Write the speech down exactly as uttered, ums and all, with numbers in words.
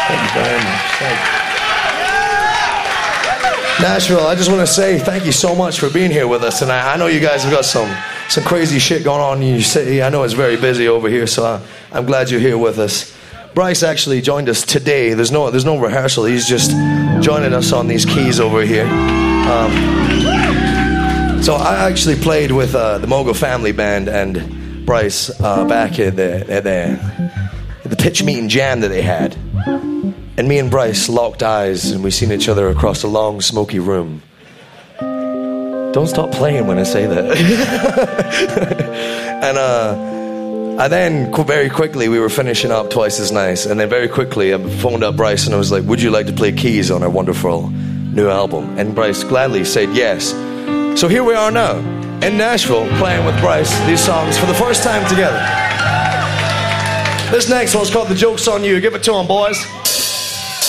Thank you very much. Thank you. Nashville, I just want to say thank you so much for being here with us tonight. I know you guys have got some, some crazy shit going on in your city. I know it's very busy over here, so I, I'm glad you're here with us. Bryce actually joined us today. There's no, there's no rehearsal. He's just joining us on these keys over here. Um, so I actually played with uh, the Mogul Family Band and Bryce uh, back at the, at the, at the pitch meeting jam that they had. And me and Bryce locked eyes, and we seen each other across a long, smoky room. Don't stop playing when I say that. And uh, I then, very quickly, we were finishing up Twice as Nice, and then very quickly I phoned up Bryce, and I was like, would you like to play keys on our wonderful new album? And Bryce gladly said yes. So here we are now, in Nashville, playing with Bryce these songs for the first time together. This next one's called The Joke's on You. Give it to him, boys.